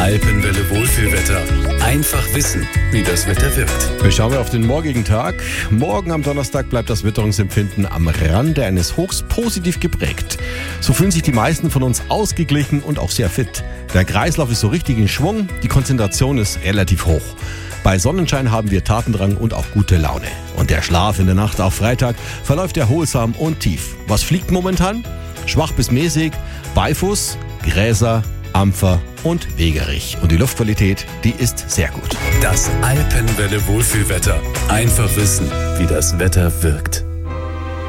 Alpenwelle Wohlfühlwetter. Einfach wissen, wie das Wetter wirkt. Wir schauen auf den morgigen Tag. Morgen am Donnerstag bleibt das Witterungsempfinden am Rande eines Hochs positiv geprägt. So fühlen sich die meisten von uns ausgeglichen und auch sehr fit. Der Kreislauf ist so richtig in Schwung, die Konzentration ist relativ hoch. Bei Sonnenschein haben wir Tatendrang und auch gute Laune. Und der Schlaf in der Nacht auf Freitag verläuft erholsam und tief. Was fliegt momentan? Schwach bis mäßig, Beifuß, Gräser, Ampfer und Wegerich. Und die Luftqualität, die ist sehr gut. Das Alpenwelle Wohlfühlwetter. Einfach wissen, wie das Wetter wirkt.